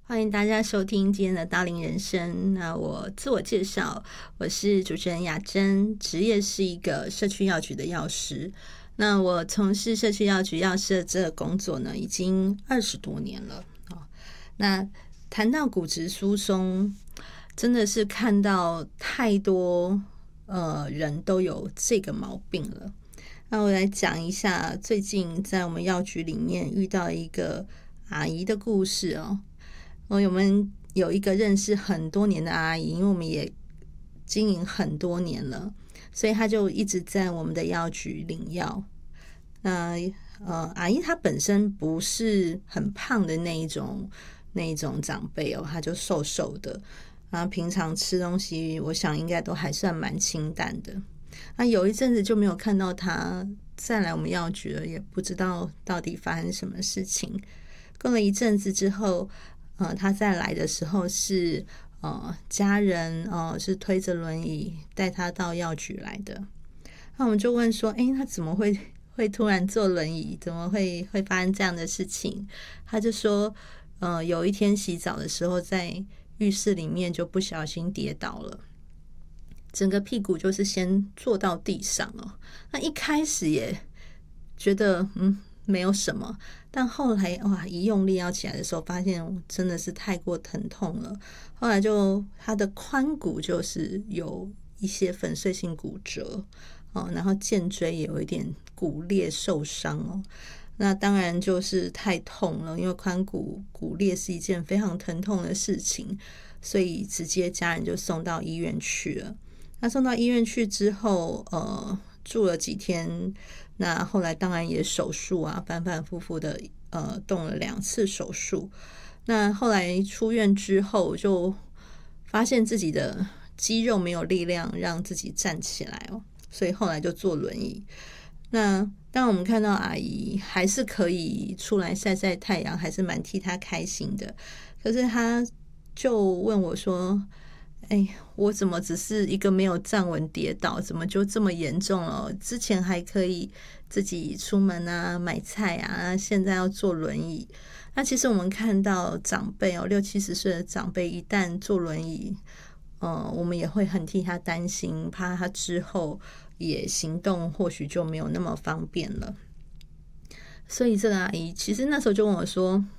欢迎大家收听今天的大龄人生。那我自我介绍，我是主持人雅珍，职业是一个社区药局的药师。那我从事社区药局药师的这个工作呢，已经20多年了。那谈到骨质疏松，真的是看到太多人都有这个毛病了。那我来讲一下最近在我们药局里面遇到一个阿姨的故事哦。我们有一个认识很多年的阿姨，因为我们也经营很多年了，所以她就一直在我们的药局领药。那阿姨她本身不是很胖的那一种长辈哦，她就瘦瘦的，然后平常吃东西我想应该都还算蛮清淡的。那有一阵子就没有看到她再来我们药局了，也不知道到底发生什么事情。过了一阵子之后，他再来的时候是家人是推着轮椅带他到药局来的。那我们就问说，他怎么会突然坐轮椅？怎么会发生这样的事情？他就说，有一天洗澡的时候在浴室里面就不小心跌倒了，整个屁股就是先坐到地上哦。那一开始也觉得没有什么，但后来一用力要起来的时候，发现真的是太过疼痛了。后来就他的髋骨就是有一些粉碎性骨折然后肩椎也有一点骨裂受伤哦。那当然就是太痛了，因为髋骨骨裂是一件非常疼痛的事情，所以直接家人就送到医院去了。那送到医院去之后，住了几天。那后来当然也手术啊，反反复复的动了2次手术。那后来出院之后，就发现自己的肌肉没有力量让自己站起来哦，所以后来就坐轮椅。那当然我们看到阿姨还是可以出来晒晒太阳，还是蛮替她开心的。可是她就问我说，我怎么只是一个没有站稳跌倒，怎么就这么严重了？之前还可以自己出门啊，买菜啊，现在要坐轮椅。那其实我们看到长辈60-70岁的长辈一旦坐轮椅，我们也会很替他担心，怕他之后也行动或许就没有那么方便了。所以这个阿姨其实那时候就问我说，